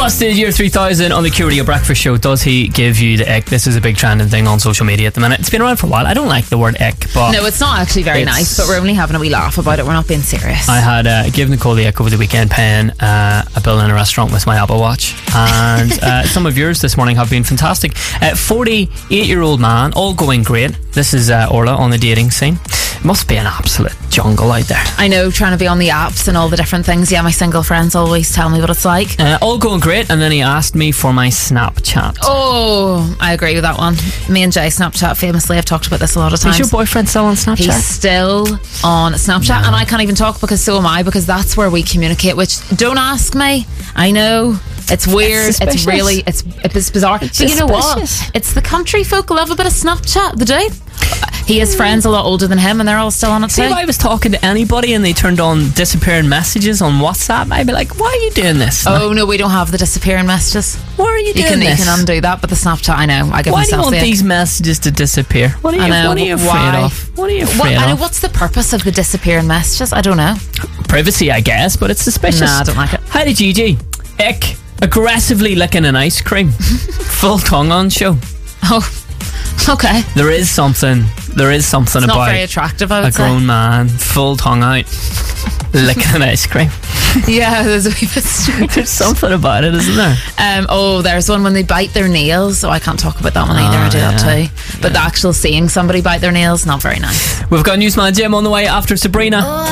Busted Year 3000 on the Q Radio Breakfast Show. Does he give you the ick? This is a big trending thing on social media at the minute. It's been around for a while. I don't like the word ick, but no, it's not actually very nice, but we're only having a wee laugh about it. We're not being serious. I had given Nicole the ick over the weekend paying a bill in a restaurant with my Apple Watch, and some of yours this morning have been fantastic. 48-year-old man, all going great. This is Orla on the dating scene. Must be an absolute jungle out there. I know, trying to be on the apps and all the different things. Yeah, my single friends always tell me what it's like. All going great, and then he asked me for my Snapchat. Oh, I agree with that one. Me and Jay Snapchat famously, I've talked about this a lot of times. Is your boyfriend still on Snapchat? He's still on Snapchat, and I can't even talk because so am I, because that's where we communicate, which, don't ask me. I know. It's weird. It's really, it's bizarre. But you know what? It's the country folk love a bit of Snapchat. They do. He has friends a lot older than him, and they're all still on it too. See, if I was talking to anybody and they turned on disappearing messages on WhatsApp, I'd be like, why are you doing this? Oh, no, we don't have the disappearing messages. Why are you doing this? You can undo that, but the Snapchat, I know. I give Why myself do you want these messages to disappear? What are you afraid of? What are you afraid of? I know, what's the purpose of the disappearing messages? I don't know. Privacy, I guess, but it's suspicious. Nah, I don't like it. Hi to Gigi. Ick. Aggressively licking an ice cream. Full tongue on show. Oh, okay. There is something it's about not very attractive, I would a grown man, full tongue out, licking an ice cream. Yeah, there's a wee bit strange. There's something about it, isn't there? There's one when they bite their nails. So I can't talk about that one either. I do that too. But the actual seeing somebody bite their nails, not very nice. We've got Newsman Jim on the way after Sabrina.